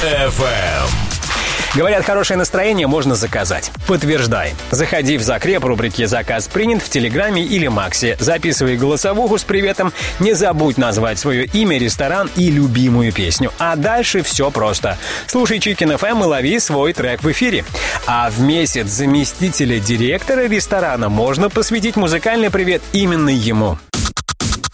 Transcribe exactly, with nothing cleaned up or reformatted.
эф эм. Говорят, хорошее настроение можно заказать. Подтверждай. Заходи в закреп рубрики «Заказ принят» в Телеграме или Максе. Записывай голосовуху с приветом. Не забудь назвать свое имя, ресторан и любимую песню. А дальше все просто. Слушай Chicken эф эм и лови свой трек в эфире. А в месяц заместителя директора ресторана можно посвятить музыкальный привет именно ему.